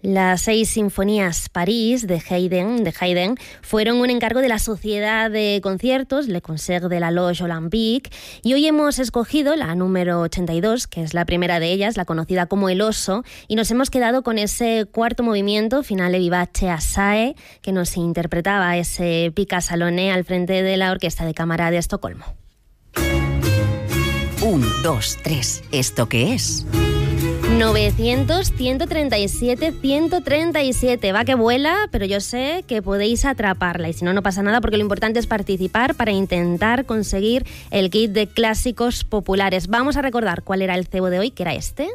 Las 6 sinfonías París de Haydn fueron un encargo de la Sociedad de Conciertos Le Concert de la Loge Olympique, y hoy hemos escogido la número 82, que es la primera de ellas, la conocida como El Oso, y nos hemos quedado con ese cuarto movimiento, Finale vivace assai, que nos interpretaba ese Picca Salone al frente de la Orquesta de Cámara de Estocolmo. 1, 2, 3, ¿esto qué es? 900, 137, 137. Va que vuela, pero yo sé que podéis atraparla. Y si no, no pasa nada, porque lo importante es participar para intentar conseguir el kit de clásicos populares. Vamos a recordar cuál era el cebo de hoy, que era este.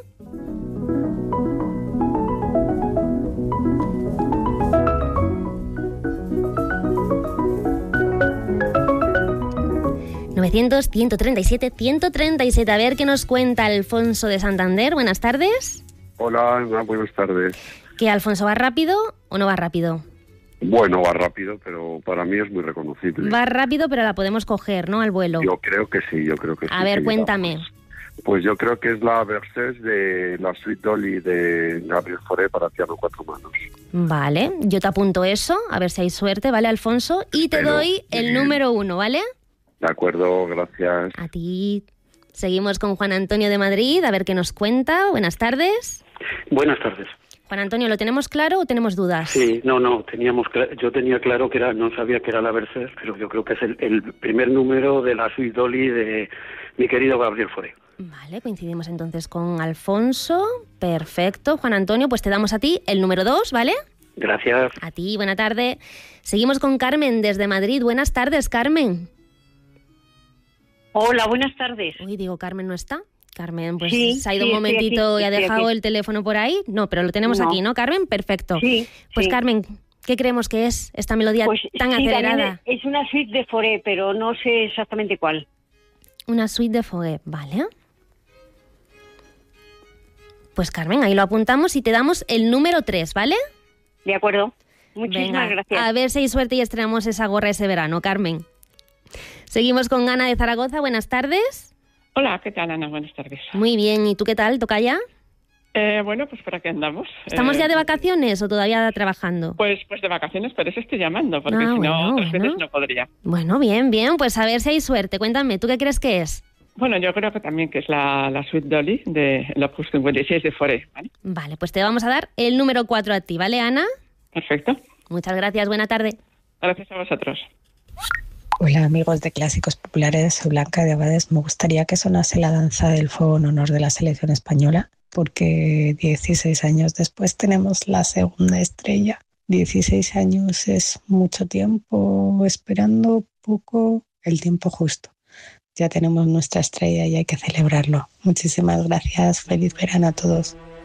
...900, 137, 137. A ver qué nos cuenta Alfonso de Santander. Buenas tardes. Hola, buenas tardes. ¿Qué, Alfonso, va rápido o no va rápido? Bueno, va rápido, pero para mí es muy reconocible. Va rápido, pero la podemos coger, ¿no?, al vuelo. Yo creo que sí, A ver, cuéntame. Pues yo creo que es la Berceuse de la Suite Dolly de Gabriel Fauré para piano 4 manos. Vale, yo te apunto eso, a ver si hay suerte, ¿vale, Alfonso? Y te doy el número 1, ¿vale? De acuerdo, gracias. A ti. Seguimos con Juan Antonio de Madrid, a ver qué nos cuenta. Buenas tardes. Buenas tardes. Juan Antonio, ¿lo tenemos claro o tenemos dudas? Sí, no, yo tenía claro que era, no sabía que era la Berceuse, pero yo creo que es el primer número de la Suite Dolly de mi querido Gabriel Fauré. Vale, coincidimos entonces con Alfonso. Perfecto. Juan Antonio, pues te damos a ti el número 2, ¿vale? Gracias. A ti, buena tarde. Seguimos con Carmen desde Madrid. Buenas tardes, Carmen. Hola, buenas tardes. Uy, digo, Carmen no está. Carmen, pues sí, se ha ido un momentito aquí, y ha dejado aquí el teléfono por ahí. No, pero lo tenemos aquí, ¿no, Carmen? Perfecto. Sí. Pues sí. Carmen, ¿qué creemos que es esta melodía tan acelerada? Es una suite de Fauré, pero no sé exactamente cuál. Una suite de Fauré, vale. Pues Carmen, ahí lo apuntamos y te damos el número 3, ¿vale? De acuerdo. Muchísimas gracias. A ver si hay suerte y estrenamos esa gorra ese verano, Carmen. Seguimos con Ana de Zaragoza. Buenas tardes. Hola, ¿qué tal, Ana? Buenas tardes. Muy bien, ¿y tú qué tal? ¿Toca ya? Bueno, pues por aquí andamos. ¿Estamos ya de vacaciones o todavía trabajando? Pues de vacaciones, pero eso estoy llamando, porque si no, otras veces no podría. Bueno, bien, pues a ver si hay suerte. Cuéntame, ¿tú qué crees que es? Bueno, yo creo que también que es la Suite Dolly de Opus 56 de Fauré, ¿vale? Vale, pues te vamos a dar el número 4 a ti, ¿vale, Ana? Perfecto. Muchas gracias, buena tarde. Gracias a vosotros. Hola amigos de Clásicos Populares, soy Blanca de Abades. Me gustaría que sonase la Danza del Fuego en honor de la selección española, porque 16 años después tenemos la segunda estrella. 16 años es mucho tiempo esperando, poco, el tiempo justo. Ya tenemos nuestra estrella y hay que celebrarlo. Muchísimas gracias, feliz verano a todos.